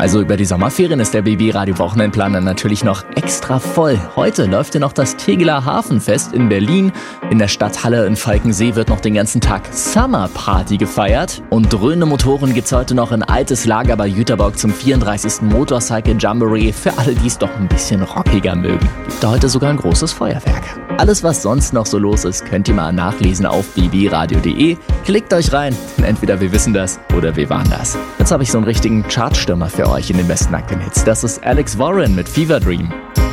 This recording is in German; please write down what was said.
Also über die Sommerferien ist der BB-Radio-Wochenendplaner natürlich noch extra voll. Heute läuft ja noch das Tegeler Hafenfest in Berlin. In der Stadthalle in Falkensee wird noch den ganzen Tag Summer Party gefeiert. Und dröhnende Motoren gibt's heute noch in Altes Lager bei Jüterbock zum 34. Motorcycle Jamboree für alle, die es doch ein bisschen rockiger mögen. Gibt da heute sogar ein großes Feuerwerk. Alles, was sonst noch so los ist, könnt ihr mal nachlesen auf bbradio.de. Klickt euch rein, denn entweder wir wissen das oder wir waren das. Jetzt habe ich so einen richtigen Chartstürmer für euch in den besten Nackten-Hits. Das ist Alex Warren mit Fever Dream.